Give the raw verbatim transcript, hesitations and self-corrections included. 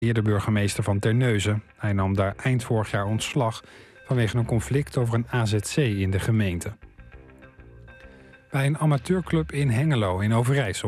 de burgemeester van Terneuzen. Hij nam daar eind vorig jaar ontslag vanwege een conflict over een A Z C in de gemeente. Bij een amateurclub in Hengelo in Overijssel